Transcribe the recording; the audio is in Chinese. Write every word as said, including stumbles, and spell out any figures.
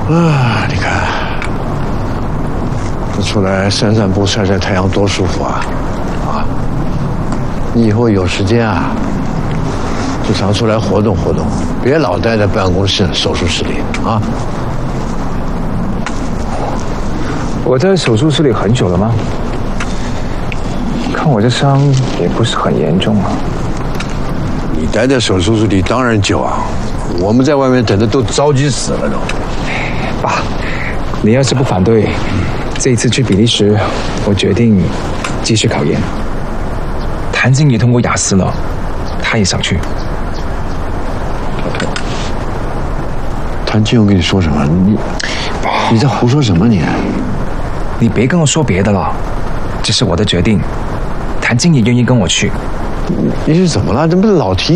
啊，你看，这出来散散步、晒晒太阳多舒服啊！啊，你以后有时间啊，就常出来活动活动，别老待在办公室、手术室里啊。 我在手术室里很久了吗？看我这伤也不是很严重啊。 你待在手术室里当然久啊，我们在外面等的都着急死了都。 爸，你要是不反对，这一次去比利时，我决定继续考研。谭静也通过雅思了，他也想去。 谭静又跟你说什么？你你在胡说什么你？ 你别跟我说别的了，这是我的决定。谭静也愿意跟我去。 你是怎么了？这不是老提